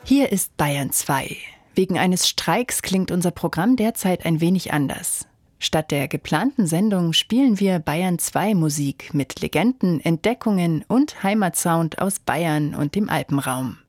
Hier ist Bayern 2. Wegen eines Streiks klingt unser Programm derzeit ein wenig anders. Statt der geplanten Sendung spielen wir Bayern 2 Musik mit Legenden, Entdeckungen und Heimatsound aus Bayern und dem Alpenraum.